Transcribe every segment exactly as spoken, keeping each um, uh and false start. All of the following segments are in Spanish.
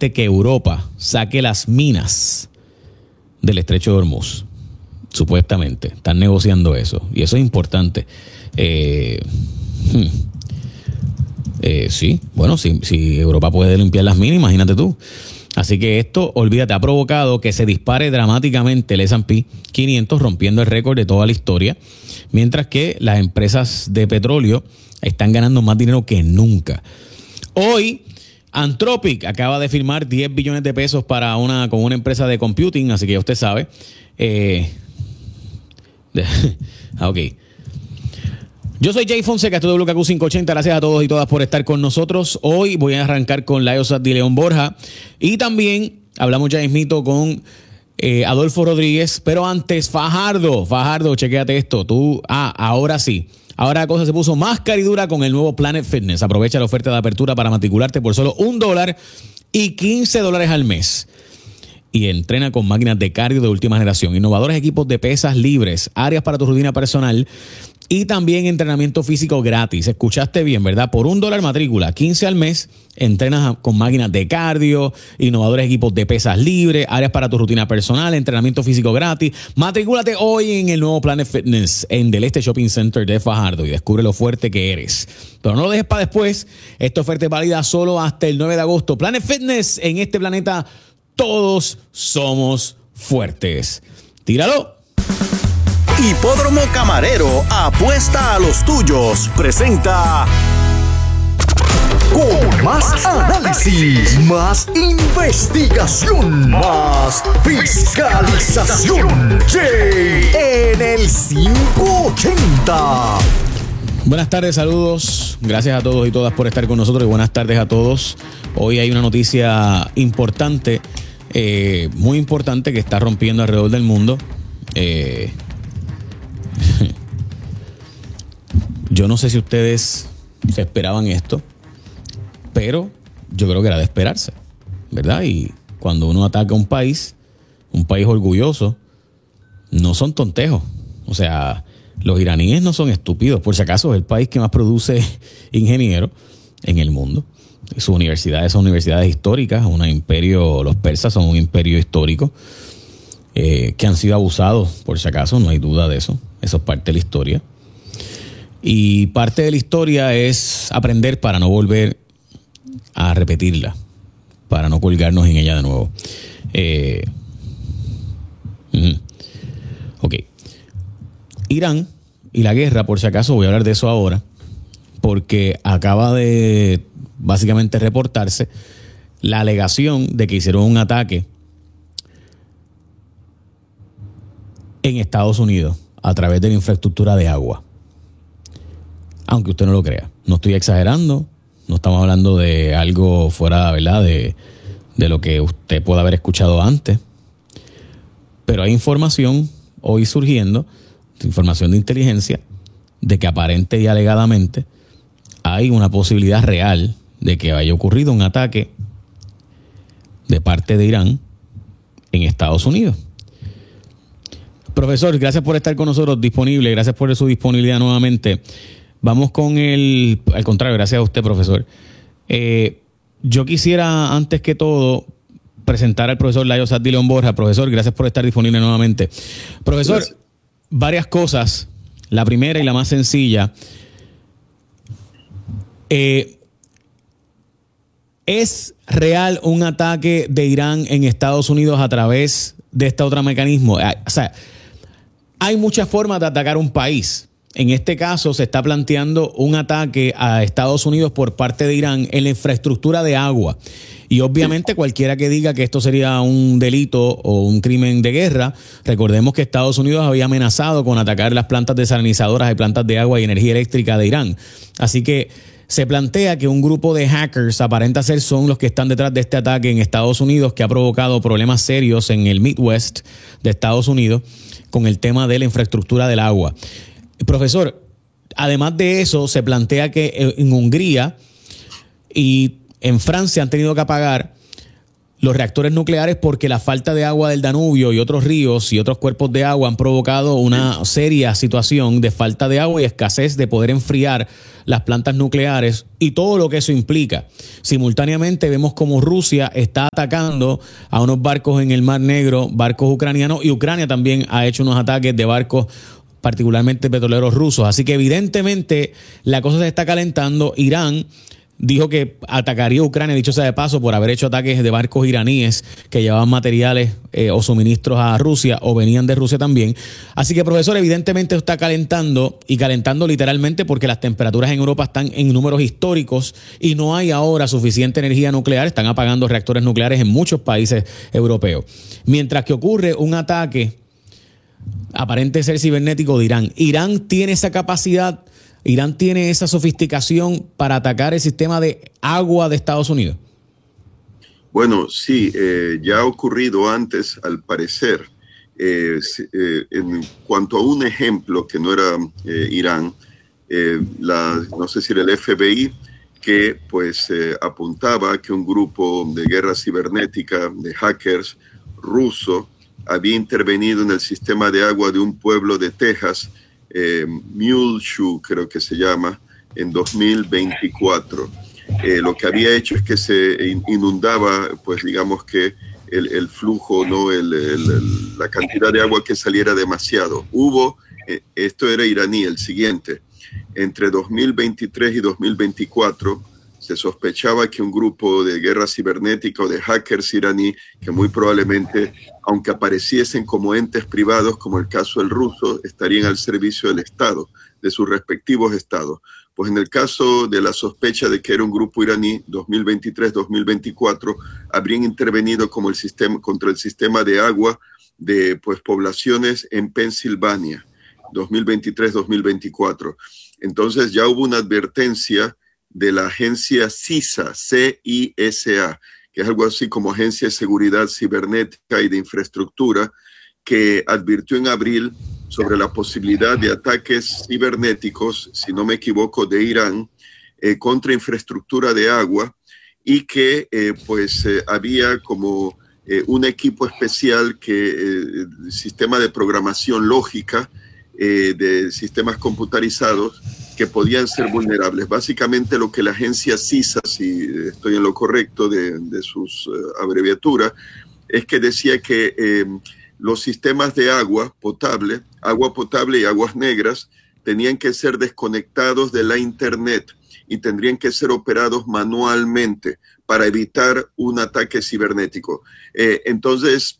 permite que Europa saque las minas del estrecho de Hormuz. Supuestamente. Están negociando eso. Y eso es importante. Eh, hmm. eh, sí, bueno, si, si Europa puede limpiar las minas, imagínate tú. Así que esto, olvídate, ha provocado que se dispare dramáticamente el ese and pe quinientos, rompiendo el récord de toda la historia, mientras que las empresas de petróleo están ganando más dinero que nunca. Hoy, Anthropic acaba de firmar diez billones de pesos para una, con una empresa de computing, así que ya usted sabe. Eh, ok. Yo soy Jay Fonseca, esto es W K Q quinientos ochenta. Gracias a todos y todas por estar con nosotros. Hoy voy a arrancar con Layo Saddi León Borja. Y también hablamos ya mismito con eh, Adolfo Rodríguez. Pero antes, Fajardo, Fajardo, chequéate esto. Tú, ah, ahora sí. Ahora la cosa se puso más caridura con el nuevo Planet Fitness. Aprovecha la oferta de apertura para matricularte por solo un dólar y quince dólares al mes. Y entrena con máquinas de cardio de última generación, innovadores equipos de pesas libres, áreas para tu rutina personal y también entrenamiento físico gratis. Escuchaste bien, ¿verdad? Por un dólar matrícula, quince al mes, entrenas con máquinas de cardio, innovadores equipos de pesas libres, áreas para tu rutina personal, entrenamiento físico gratis. Matricúlate hoy en el nuevo Planet Fitness en Del Este Shopping Center de Fajardo y descubre lo fuerte que eres. Pero no lo dejes para después. Esta oferta es válida solo hasta el nueve de agosto. Planet Fitness, en este planeta todos somos fuertes. ¡Tíralo! Hipódromo Camarero, apuesta a los tuyos. Presenta con más análisis, más investigación, más fiscalización. Jay en el quinientos ochenta. Buenas tardes, saludos. Gracias a todos y todas por estar con nosotros y buenas tardes a todos. Hoy hay una noticia importante, eh, muy importante, que está rompiendo alrededor del mundo. Eh, yo no sé si ustedes se esperaban esto, pero yo creo que era de esperarse, ¿verdad? Y cuando uno ataca a un país, un país orgulloso, no son tontejos. O sea, los iraníes no son estúpidos. Por si acaso, es el país que más produce ingenieros en el mundo. Sus universidades son universidades históricas, un imperio, los persas son un imperio histórico eh, que han sido abusados, por si acaso, no hay duda de eso. Eso es parte de la historia. Y parte de la historia es aprender para no volver a repetirla, para no colgarnos en ella de nuevo. Eh, uh-huh. Ok. Irán y la guerra, por si acaso, voy a hablar de eso ahora, porque acaba de básicamente reportarse la alegación de que hicieron un ataque en Estados Unidos a través de la infraestructura de agua. Aunque usted no lo crea. No estoy exagerando, no estamos hablando de algo fuera, ¿verdad?, de, de lo que usted pueda haber escuchado antes. Pero hay información hoy surgiendo, información de inteligencia, de que aparente y alegadamente hay una posibilidad real de que haya ocurrido un ataque de parte de Irán en Estados Unidos. Profesor, gracias por estar con nosotros disponible, gracias por su disponibilidad nuevamente. Vamos con el, al contrario, gracias a usted, profesor. Eh, yo quisiera, antes que todo, presentar al profesor Layo Saddi León Borja. Profesor, gracias por estar disponible nuevamente. Profesor, gracias. Varias cosas. La primera y la más sencilla. Eh, ¿Es real un ataque de Irán en Estados Unidos a través de este otro mecanismo? O sea, hay muchas formas de atacar un país. En este caso se está planteando un ataque a Estados Unidos por parte de Irán en la infraestructura de agua. Y obviamente cualquiera que diga que esto sería un delito o un crimen de guerra, recordemos que Estados Unidos había amenazado con atacar las plantas desalinizadoras y plantas de agua y energía eléctrica de Irán. Así que se plantea que un grupo de hackers, aparenta ser, son los que están detrás de este ataque en Estados Unidos, que ha provocado problemas serios en el Midwest de Estados Unidos con el tema de la infraestructura del agua. Profesor, además de eso, se plantea que en Hungría y en Francia han tenido que apagar los reactores nucleares porque la falta de agua del Danubio y otros ríos y otros cuerpos de agua han provocado una seria situación de falta de agua y escasez de poder enfriar las plantas nucleares y todo lo que eso implica. Simultáneamente vemos como Rusia está atacando a unos barcos en el Mar Negro, barcos ucranianos, y Ucrania también ha hecho unos ataques de barcos particularmente petroleros rusos. Así que evidentemente la cosa se está calentando. Irán dijo que atacaría a Ucrania, dicho sea de paso, por haber hecho ataques de barcos iraníes que llevaban materiales eh, o suministros a Rusia o venían de Rusia también. Así que, profesor, evidentemente está calentando y calentando literalmente porque las temperaturas en Europa están en números históricos y no hay ahora suficiente energía nuclear. Están apagando reactores nucleares en muchos países europeos. Mientras que ocurre un ataque aparente ser cibernético de Irán. Irán tiene esa capacidad, Irán tiene esa sofisticación para atacar el sistema de agua de Estados Unidos. Bueno, sí, eh, ya ha ocurrido antes, al parecer. Eh, eh, en cuanto a un ejemplo que no era eh, Irán, eh, la, no sé si era el F B I, que pues eh, apuntaba que un grupo de guerra cibernética de hackers ruso había intervenido en el sistema de agua de un pueblo de Texas, eh, Muleshoe creo que se llama, en dos mil veinticuatro. Eh, lo que había hecho es que se inundaba, pues digamos que el, el flujo, ¿no? el, el, el, la cantidad de agua que saliera demasiado. Hubo, eh, esto era iraní, el siguiente, entre dos mil veintitrés y dos mil veinticuatro se sospechaba que un grupo de guerra cibernética o de hackers iraní, que muy probablemente, aunque apareciesen como entes privados, como el caso del ruso, estarían al servicio del Estado, de sus respectivos estados. Pues en el caso de la sospecha de que era un grupo iraní, dos mil veintitrés dos mil veinticuatro, habrían intervenido como el sistema, contra el sistema de agua de pues, poblaciones en Pensilvania, dos mil veintitrés dos mil veinticuatro. Entonces ya hubo una advertencia de la agencia CISA, C I S A, que es algo así como Agencia de Seguridad Cibernética y de Infraestructura, que advirtió en abril sobre la posibilidad de ataques cibernéticos, si no me equivoco, de Irán, eh, contra infraestructura de agua, y que eh, pues eh, había como eh, un equipo especial que eh, sistema de programación lógica eh, de sistemas computarizados que podían ser vulnerables. Básicamente lo que la agencia CISA, si estoy en lo correcto de, de sus uh, abreviaturas, es que decía que eh, los sistemas de agua potable, agua potable y aguas negras tenían que ser desconectados de la internet y tendrían que ser operados manualmente para evitar un ataque cibernético. Eh, entonces,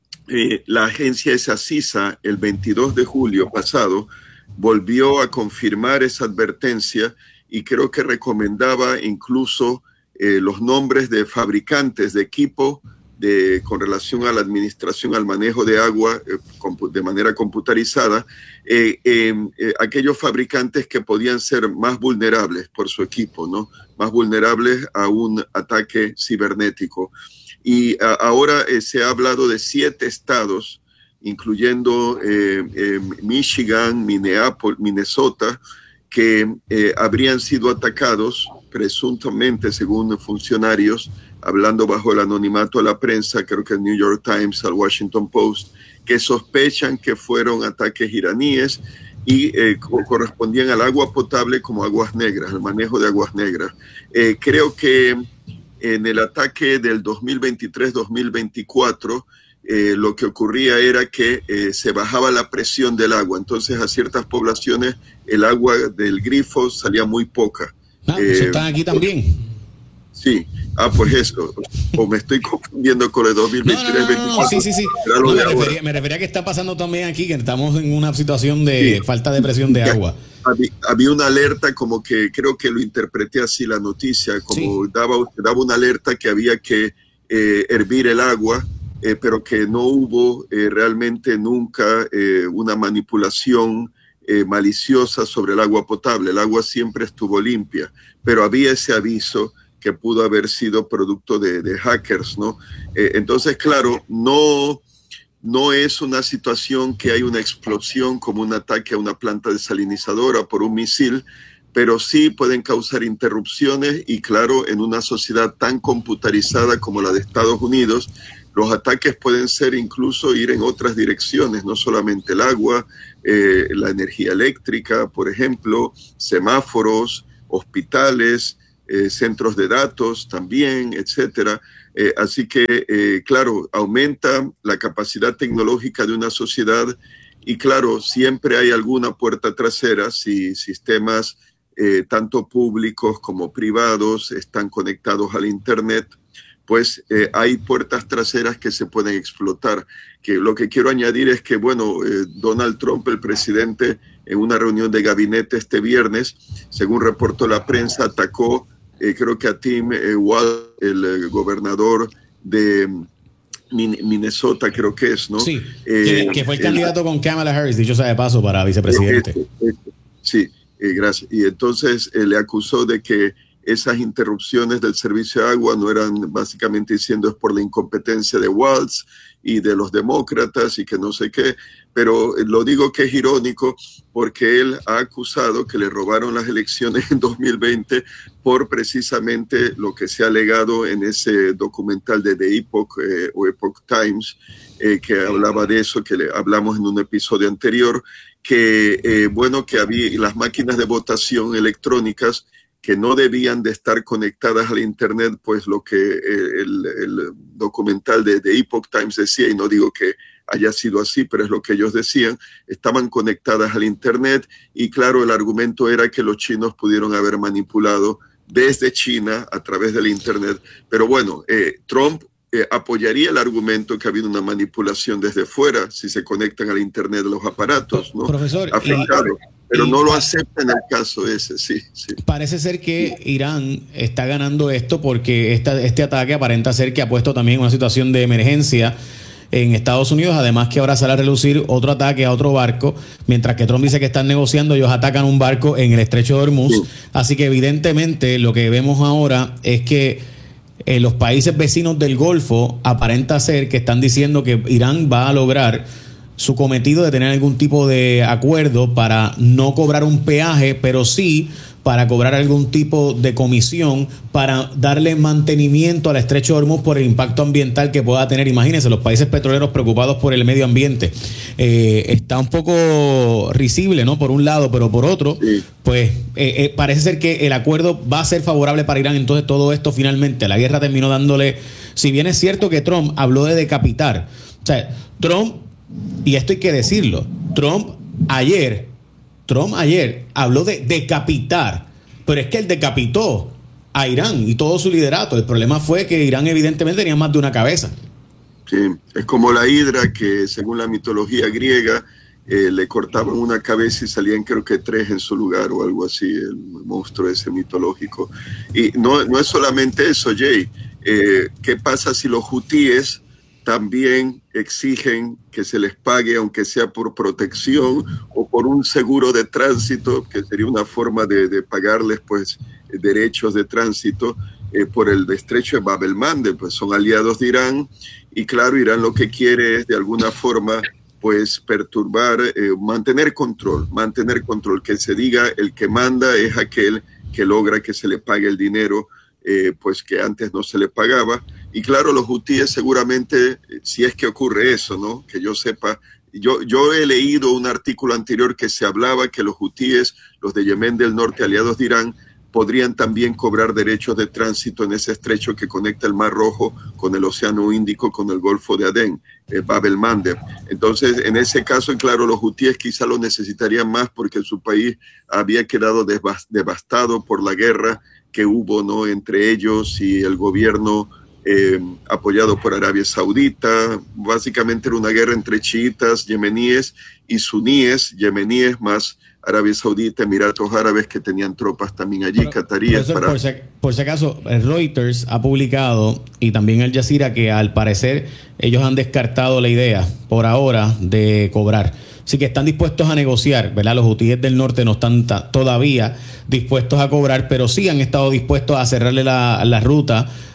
eh, la agencia esa CISA, el veintidós de julio pasado, volvió a confirmar esa advertencia y creo que recomendaba incluso eh, los nombres de fabricantes de equipo de, con relación a la administración, al manejo de agua eh, de manera computarizada, eh, eh, eh, aquellos fabricantes que podían ser más vulnerables por su equipo, ¿no? Más vulnerables a un ataque cibernético. Y a, ahora eh, se ha hablado de siete estados, incluyendo eh, eh, Michigan, Minneapolis, Minnesota, que eh, habrían sido atacados presuntamente, según funcionarios, hablando bajo el anonimato a la prensa, creo que el New York Times, al Washington Post, que sospechan que fueron ataques iraníes y eh, correspondían al agua potable como aguas negras, al manejo de aguas negras. Eh, creo que en el ataque del dos mil veintitrés dos mil veinticuatro, Eh, lo que ocurría era que eh, se bajaba la presión del agua, entonces a ciertas poblaciones el agua del grifo salía muy poca. Ah, eh, eso están aquí también. Sí, ah, pues eso, o me estoy confundiendo con el dos mil veintitrés dos mil veinticuatro. No, no, no, no, sí, sí, sí. No, me, refería, me refería a que está pasando también aquí, que estamos en una situación de sí. falta de presión de agua. Había, había una alerta, como que creo que lo interpreté así la noticia, como sí. daba, daba una alerta que había que eh, hervir el agua, Eh, pero que no hubo eh, realmente nunca eh, una manipulación eh, maliciosa sobre el agua potable. El agua siempre estuvo limpia, pero había ese aviso que pudo haber sido producto de, de hackers, ¿no? Eh, entonces, claro, no, no es una situación que hay una explosión como un ataque a una planta desalinizadora por un misil, pero sí pueden causar interrupciones y claro, en una sociedad tan computarizada como la de Estados Unidos, los ataques pueden ser incluso ir en otras direcciones, no solamente el agua, eh, la energía eléctrica, por ejemplo, semáforos, hospitales, eh, centros de datos también, etcétera. Eh, así que, eh, claro, aumenta la capacidad tecnológica de una sociedad y, claro, siempre hay alguna puerta trasera si sistemas eh, tanto públicos como privados están conectados al Internet, pues eh, hay puertas traseras que se pueden explotar. Que lo que quiero añadir es que, bueno, eh, Donald Trump, el presidente, en una reunión de gabinete este viernes, según reportó la prensa, atacó, eh, creo que a Tim eh, Walz, el eh, gobernador de Minnesota, creo que es, ¿no? Sí, eh, que, que fue el, el candidato con Kamala Harris, dicho sea de paso, para vicepresidente. Eh, eh, eh, sí, eh, gracias. Y entonces eh, le acusó de que esas interrupciones del servicio de agua no eran, básicamente diciendo, es por la incompetencia de Walz y de los demócratas y que no sé qué, pero lo digo que es irónico porque él ha acusado que le robaron las elecciones en dos mil veinte por precisamente lo que se ha alegado en ese documental de The Epoch eh, o Epoch Times, eh, que hablaba de eso, que le hablamos en un episodio anterior, que eh, bueno, que había las máquinas de votación electrónicas que no debían de estar conectadas al Internet, pues lo que el, el documental de, de Epoch Times decía, y no digo que haya sido así, pero es lo que ellos decían, estaban conectadas al Internet, y claro, el argumento era que los chinos pudieron haber manipulado desde China a través del Internet. Pero bueno, eh, Trump eh, apoyaría el argumento que ha habido una manipulación desde fuera, si se conectan al Internet los aparatos, ¿no? Profesor, afectados. Y... Pero no lo acepta en el caso ese, sí, sí. Parece ser que Irán está ganando esto porque esta, este ataque aparenta ser que ha puesto también una situación de emergencia en Estados Unidos, además que ahora sale a relucir otro ataque a otro barco, mientras que Trump dice que están negociando, ellos atacan un barco en el estrecho de Hormuz, sí. Así que evidentemente lo que vemos ahora es que eh, los países vecinos del Golfo aparenta ser que están diciendo que Irán va a lograr su cometido de tener algún tipo de acuerdo para no cobrar un peaje, pero sí para cobrar algún tipo de comisión para darle mantenimiento al estrecho de Hormuz por el impacto ambiental que pueda tener. Imagínense, los países petroleros preocupados por el medio ambiente. Eh, está un poco risible, ¿no? Por un lado, pero por otro, sí. pues eh, eh, parece ser que el acuerdo va a ser favorable para Irán. Entonces todo esto finalmente, la guerra terminó dándole, si bien es cierto que Trump habló de decapitar, o sea, Trump, y esto hay que decirlo, Trump ayer, Trump ayer habló de decapitar, pero es que él decapitó a Irán y todo su liderato. El problema fue que Irán evidentemente tenía más de una cabeza. Sí, es como la hidra que según la mitología griega eh, le cortaban una cabeza y salían creo que tres en su lugar o algo así, el monstruo ese mitológico. Y no, no es solamente eso, Jay. Eh, ¿qué pasa si los hutíes también exigen que se les pague, aunque sea por protección o por un seguro de tránsito, que sería una forma de, de pagarles pues derechos de tránsito eh, por el estrecho de Bab el-Mandeb? Pues son aliados de Irán y claro, Irán lo que quiere es de alguna forma pues perturbar, eh, mantener control, mantener control, que se diga el que manda es aquel que logra que se le pague el dinero eh, pues que antes no se le pagaba. Y claro, los hutíes seguramente, si es que ocurre eso, ¿no? Que yo sepa, yo, yo he leído un artículo anterior que se hablaba que los hutíes, los de Yemen del Norte, aliados de Irán, podrían también cobrar derechos de tránsito en ese estrecho que conecta el Mar Rojo con el Océano Índico, con el Golfo de Adén, eh, Bab el-Mandeb. Entonces, en ese caso, claro, los hutíes quizá lo necesitarían más porque su país había quedado devastado por la guerra que hubo, ¿no? Entre ellos y el gobierno Eh, apoyado por Arabia Saudita. Básicamente era una guerra entre chiitas, yemeníes y suníes, yemeníes más Arabia Saudita, Emiratos Árabes, que tenían tropas también allí, Pero, cataríes. Para... Por, si, por si acaso, Reuters ha publicado, y también Al Jazeera, que al parecer ellos han descartado la idea, por ahora, de cobrar. Así que están dispuestos a negociar, ¿verdad? Los hutíes del norte no están ta- todavía dispuestos a cobrar, pero sí han estado dispuestos a cerrarle la, la ruta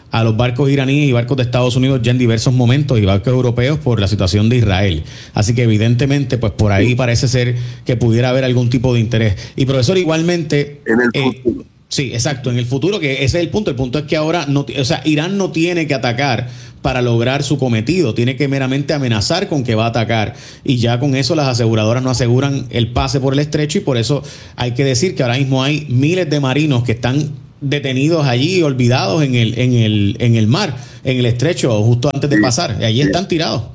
a los barcos iraníes y barcos de Estados Unidos ya en diversos momentos y barcos europeos por la situación de Israel. Así que evidentemente, pues por ahí parece ser que pudiera haber algún tipo de interés. Y profesor, igualmente... En el eh, futuro. Sí, exacto, en el futuro, que ese es el punto. El punto es que ahora, no, o sea, Irán no tiene que atacar para lograr su cometido, tiene que meramente amenazar con que va a atacar, y ya con eso las aseguradoras no aseguran el pase por el estrecho, y por eso hay que decir que ahora mismo hay miles de marinos que están detenidos allí, olvidados en el, en el, en el mar, en el estrecho, justo antes de pasar, y allí sí. están tirados.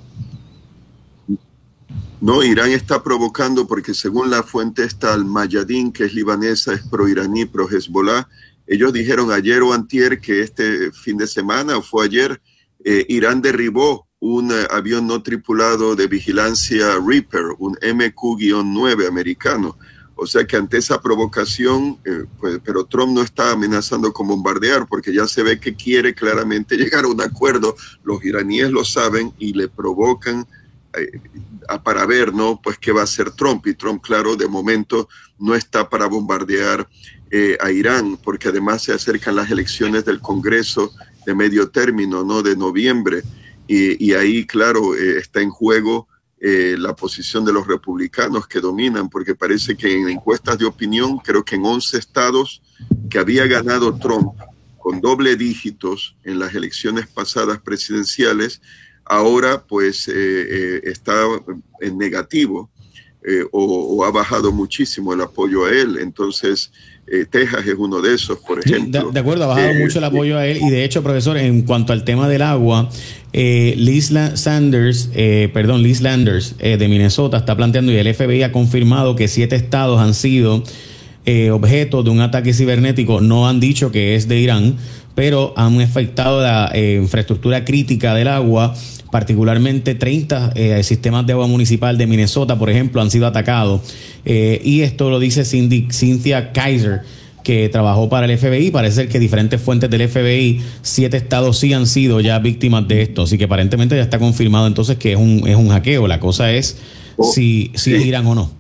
No, Irán está provocando porque según la fuente esta Al-Mayadin, que es libanesa, es pro-iraní, pro-Hezbollah, ellos dijeron ayer o antier que este fin de semana, o fue ayer, eh, Irán derribó un eh, avión no tripulado de vigilancia Reaper, un M Q nueve americano. O sea que ante esa provocación, eh, pues, pero Trump no está amenazando con bombardear porque ya se ve que quiere claramente llegar a un acuerdo. Los iraníes lo saben y le provocan eh, para ver, ¿no? Pues qué va a hacer Trump. Y Trump, claro, de momento no está para bombardear eh, a Irán, porque además se acercan las elecciones del Congreso de medio término, ¿no? De noviembre. Y, y ahí, claro, eh, está en juego eh, la posición de los republicanos que dominan, porque parece que en encuestas de opinión, creo que en once estados que había ganado Trump con doble dígitos en las elecciones pasadas presidenciales, ahora pues eh, eh, está en negativo eh, o, o ha bajado muchísimo el apoyo a él. Entonces eh, Texas es uno de esos, por ejemplo. Sí, de, de acuerdo, ha bajado eh, mucho el apoyo a él, y de hecho, profesor, en cuanto al tema del agua, eh, Liz Sanders, eh, perdón, Liz Landers eh, de Minnesota está planteando, y el F B I ha confirmado que siete estados han sido eh, objeto de un ataque cibernético. No han dicho que es de Irán, pero han afectado la eh, infraestructura crítica del agua. Particularmente treinta eh, sistemas de agua municipal de Minnesota, por ejemplo, han sido atacados. Eh, y esto lo dice Cindy, Cynthia Kaiser, que trabajó para el F B I. Parece ser que diferentes fuentes del F B I, siete estados sí han sido ya víctimas de esto. Así que aparentemente ya está confirmado entonces que es un, es un hackeo. La cosa es oh, si, si sí. es Irán o no.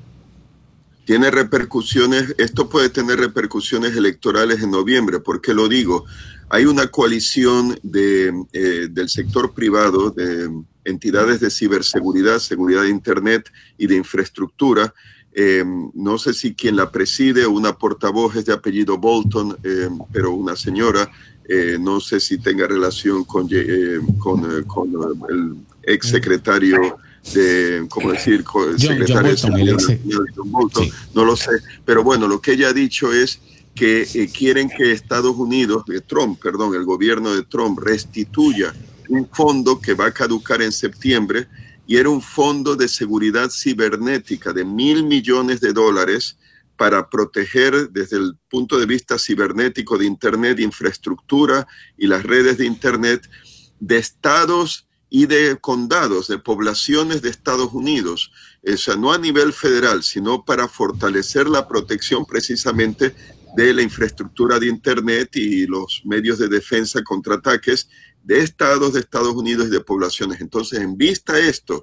Tiene repercusiones, esto puede tener repercusiones electorales en noviembre. ¿Por qué lo digo? Hay una coalición de, eh, del sector privado, de entidades de ciberseguridad, seguridad de Internet y de infraestructura. Eh, no sé si quien la preside, una portavoz es de apellido Bolton, eh, pero una señora, eh, no sé si tenga relación con, eh, con, eh, con el ex secretario de, ¿cómo decir? Con, John, secretario John Bolton, de el John Bolton, sí. No lo sé. Pero bueno, lo que ella ha dicho es que eh, quieren que Estados Unidos, de Trump, perdón, el gobierno de Trump restituya un fondo que va a caducar en septiembre, y era un fondo de seguridad cibernética de mil millones de dólares para proteger desde el punto de vista cibernético de Internet, infraestructura y las redes de Internet de estados y de condados, de poblaciones de Estados Unidos. O sea, no a nivel federal, sino para fortalecer la protección precisamente de la infraestructura de Internet y los medios de defensa contra ataques de estados de Estados Unidos y de poblaciones. Entonces, en vista de esto,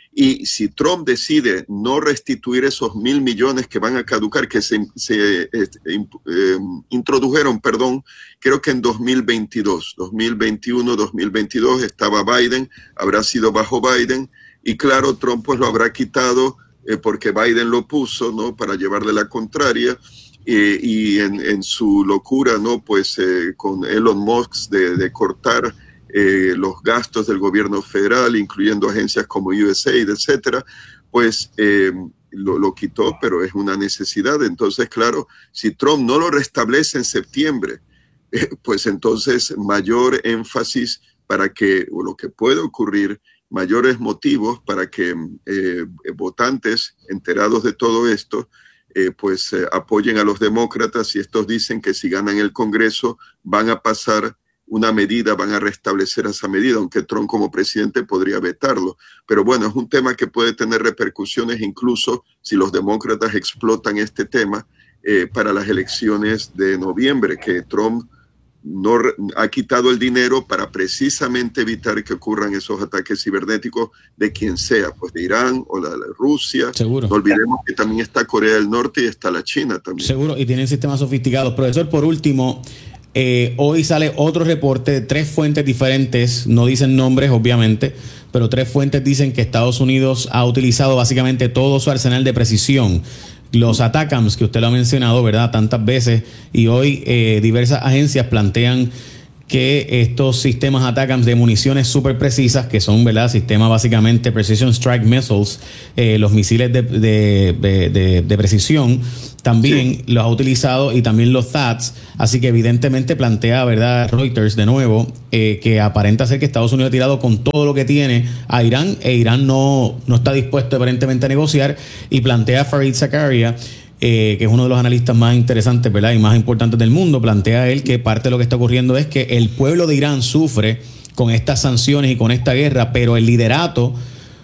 y si Trump decide no restituir esos mil millones que van a caducar, que se, se eh, eh, introdujeron, perdón, creo que en dos mil veintidós, dos mil veintiuno, dos mil veintidós estaba Biden, habrá sido bajo Biden, y claro, Trump pues lo habrá quitado eh, porque Biden lo puso, ¿no? Para llevarle la contraria. Eh, y en, en su locura, ¿no? Pues eh, con Elon Musk de, de cortar eh, los gastos del gobierno federal, incluyendo agencias como U S A I D, etcétera, pues eh, lo, lo quitó, pero es una necesidad. Entonces, claro, si Trump no lo restablece en septiembre, eh, pues entonces mayor énfasis para que, o lo que puede ocurrir, mayores motivos para que eh, votantes enterados de todo esto Eh, pues eh, apoyen a los demócratas, y estos dicen que si ganan el Congreso van a pasar una medida, van a restablecer esa medida, aunque Trump como presidente podría vetarlo. Pero bueno, es un tema que puede tener repercusiones incluso si los demócratas explotan este tema eh, para las elecciones de noviembre, que Trump no ha quitado el dinero para precisamente evitar que ocurran esos ataques cibernéticos de quien sea, pues de Irán o la de Rusia. Seguro. No olvidemos que también está Corea del Norte y está la China también. Seguro, y tienen sistemas sofisticados. Profesor, por último, Eh, hoy sale otro reporte de tres fuentes diferentes, no dicen nombres obviamente, pero tres fuentes dicen que Estados Unidos ha utilizado básicamente todo su arsenal de precisión. Los ATACMS, que usted lo ha mencionado, ¿verdad?, tantas veces, y hoy eh, diversas agencias plantean que estos sistemas ATACMS de municiones súper precisas, que son, ¿verdad?, sistemas básicamente Precision Strike Missiles, eh, los misiles de, de, de, de, de precisión, también sí los ha utilizado, y también los T H A A Ds, así que evidentemente plantea, ¿verdad?, Reuters de nuevo, eh, que aparenta ser que Estados Unidos ha tirado con todo lo que tiene a Irán, e Irán no, no está dispuesto aparentemente a negociar, y plantea Fareed Zakaria, Eh, que es uno de los analistas más interesantes, ¿verdad?, y más importantes del mundo, plantea él que parte de lo que está ocurriendo es que el pueblo de Irán sufre con estas sanciones y con esta guerra, pero el liderato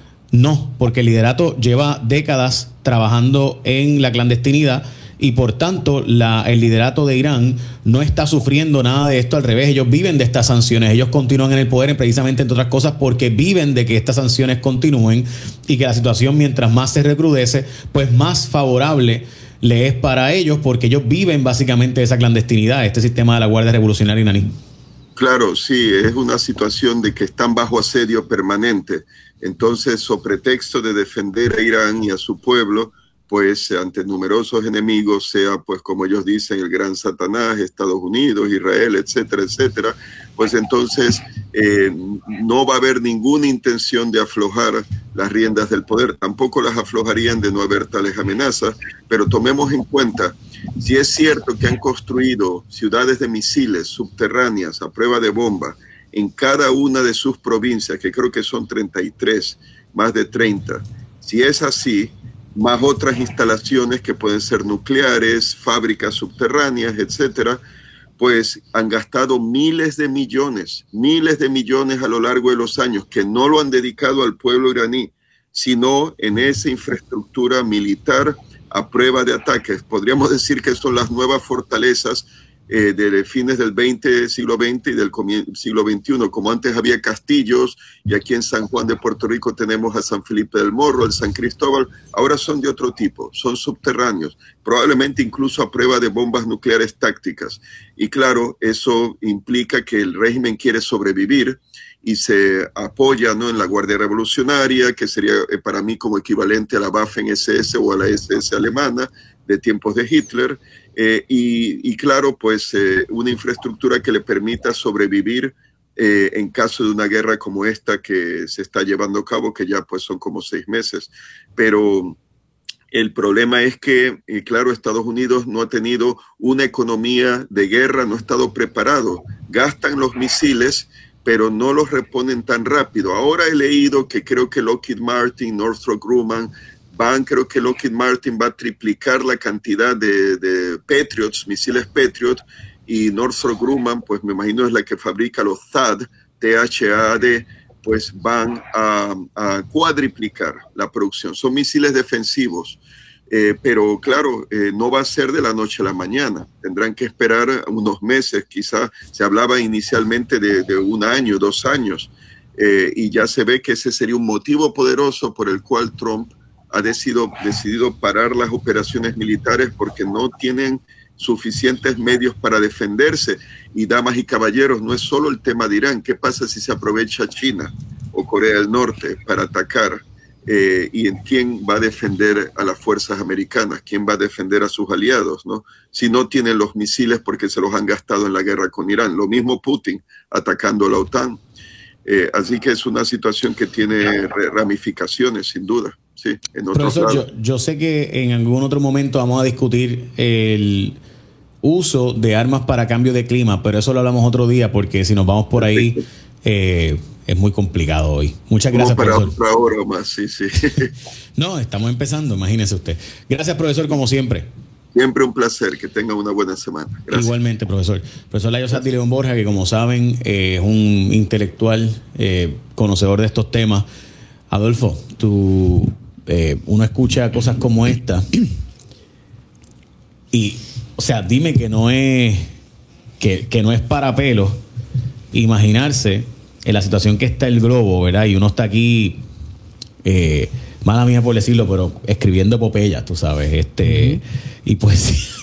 no, porque el liderato lleva décadas trabajando en la clandestinidad y por tanto la, el liderato de Irán no está sufriendo nada de esto, al revés, ellos viven de estas sanciones, ellos continúan en el poder precisamente, entre otras cosas, porque viven de que estas sanciones continúen y que la situación, mientras más se recrudece, pues más favorable le es para ellos, porque ellos viven básicamente de esa clandestinidad, este sistema de la Guardia Revolucionaria iraní. Claro, sí, es una situación de que están bajo asedio permanente. Entonces, sobre pretexto de defender a Irán y a su pueblo, pues ante numerosos enemigos, sea pues como ellos dicen, el gran Satanás, Estados Unidos, Israel, etcétera, etcétera, pues entonces eh, no va a haber ninguna intención de aflojar las riendas del poder. Tampoco las aflojarían de no haber tales amenazas, pero tomemos en cuenta, si es cierto que han construido ciudades de misiles subterráneas a prueba de bomba en cada una de sus provincias, que creo que son treinta y tres, más de treinta, si es así, más otras instalaciones que pueden ser nucleares, fábricas subterráneas, etcétera, pues han gastado miles de millones, miles de millones a lo largo de los años, que no lo han dedicado al pueblo iraní, sino en esa infraestructura militar a prueba de ataques. Podríamos decir que son las nuevas fortalezas eh, de fines del veinte, siglo veinte y del siglo veintiuno, como antes había castillos, y aquí en San Juan de Puerto Rico tenemos a San Felipe del Morro, el San Cristóbal, ahora son de otro tipo, son subterráneos, probablemente incluso a prueba de bombas nucleares tácticas. Y claro, eso implica que el régimen quiere sobrevivir y se apoya, ¿no?, en la Guardia Revolucionaria, que sería eh, para mí como equivalente a la Waffen S S o a la S S alemana de tiempos de Hitler, eh, y, y claro, pues eh, una infraestructura que le permita sobrevivir eh, en caso de una guerra como esta que se está llevando a cabo, que ya pues son como seis meses. Pero el problema es que, y claro, Estados Unidos no ha tenido una economía de guerra, no ha estado preparado. Gastan los misiles, pero no los reponen tan rápido. Ahora he leído que creo que Lockheed Martin, Northrop Grumman, van, creo que Lockheed Martin va a triplicar la cantidad de, de Patriots, misiles Patriot, y Northrop Grumman, pues me imagino es la que fabrica los T H A D, T H A D, pues van a, a cuadriplicar la producción. Son misiles defensivos, eh, pero claro, eh, no va a ser de la noche a la mañana. Tendrán que esperar unos meses, quizás se hablaba inicialmente de, de un año, dos años, eh, y ya se ve que ese sería un motivo poderoso por el cual Trump ha decidido, decidido parar las operaciones militares, porque no tienen suficientes medios para defenderse. Y damas y caballeros, no es solo el tema de Irán. ¿Qué pasa si se aprovecha China o Corea del Norte para atacar? Eh, ¿Y en quién va a defender a las fuerzas americanas? ¿Quién va a defender a sus aliados, ¿no? Si no tienen los misiles porque se los han gastado en la guerra con Irán. Lo mismo Putin atacando a la OTAN. Eh, así que es una situación que tiene ramificaciones, sin duda. Sí, en Profesor, yo, yo sé que en algún otro momento vamos a discutir el uso de armas para cambio de clima, pero eso lo hablamos otro día, porque si nos vamos por ahí eh, es muy complicado hoy. Muchas gracias, para profesor. Otra hora más, sí, sí. No, estamos empezando, imagínese usted. Gracias, profesor, como siempre. Siempre un placer, que tenga una buena semana. Gracias. Igualmente, profesor. Profesor Layosat de León Borja, que como saben eh, es un intelectual eh, conocedor de estos temas. Adolfo, tú... Eh, uno escucha cosas como esta y, o sea, dime que no es que, que no es para pelo imaginarse en la situación que está el globo, ¿verdad? Y uno está aquí, eh, mala mía por decirlo, pero escribiendo epopeyas, tú sabes, este, uh-huh. Y pues yo,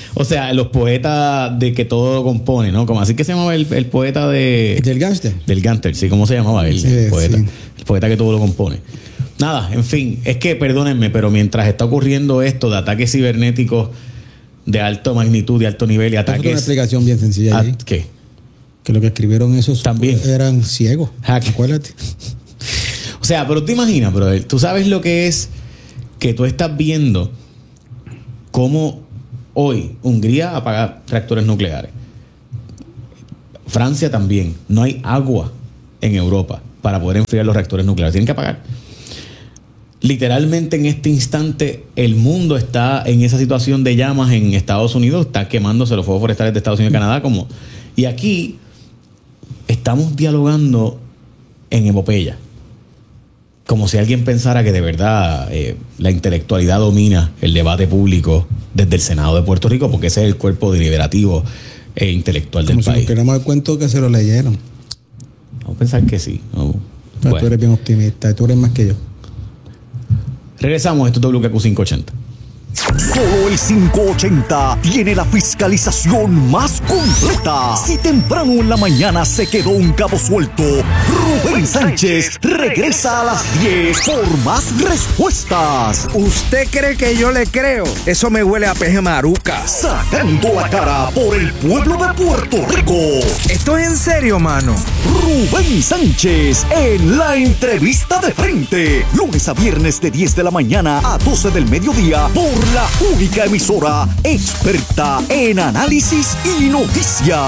O sea, los poetas de que todo lo compone, ¿no? Como así que se llamaba el, el poeta de... Del gángster. Del gángster, sí. ¿Cómo se llamaba él? Sí, el poeta. sí. El poeta que todo lo compone. Nada, en fin. Es que, perdónenme, pero mientras está ocurriendo esto de ataques cibernéticos de alta magnitud, de alto nivel y ataques... Es una explicación bien sencilla ahí. ¿Qué? Que lo que escribieron esos también eran ciegos. Hack. Acuérdate. O sea, pero te imaginas, brother, tú sabes lo que es que tú estás viendo cómo hoy Hungría apaga reactores nucleares. Francia también. No hay agua en Europa para poder enfriar los reactores nucleares. Tienen que apagar. Literalmente en este instante el mundo está en esa situación de llamas en Estados Unidos. Está quemándose los fuegos forestales de Estados Unidos y Canadá. Como, y aquí estamos dialogando en epopeya. Como si alguien pensara que de verdad eh, la intelectualidad domina el debate público desde el Senado de Puerto Rico, porque ese es el cuerpo deliberativo e intelectual del Como si país. nos queramos dar cuenta que se lo leyeron. Vamos a pensar que sí. No. Pero Bueno. tú eres bien optimista, tú eres más que yo. Regresamos, esto es W K Q quinientos ochenta. Solo el quinientos ochenta tiene la fiscalización más completa. Si temprano en la mañana se quedó un cabo suelto, Rubén Sánchez regresa a las diez por más respuestas. ¿Usted cree que yo le creo? Eso me huele a peje maruca. Sacando la cara por el pueblo de Puerto Rico. ¿Esto es en serio, mano? Rubén Sánchez en la entrevista de frente. Lunes a viernes de diez de la mañana a doce del mediodía por la única emisora experta en análisis y noticias.